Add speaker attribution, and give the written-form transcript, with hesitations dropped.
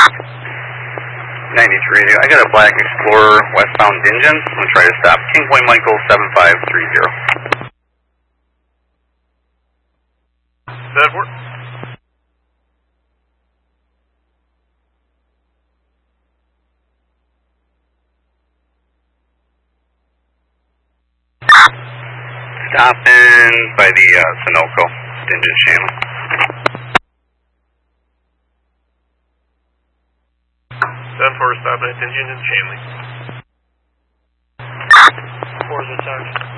Speaker 1: 93 radio. I got a black Explorer westbound Dingens. I'm going to try to stop. King Point Michael 7530.
Speaker 2: That work.
Speaker 1: Stopping by the Sunoco Dingens channel.
Speaker 2: 7-4, stopping at Dingens and Shanley.
Speaker 3: 4 is a charge.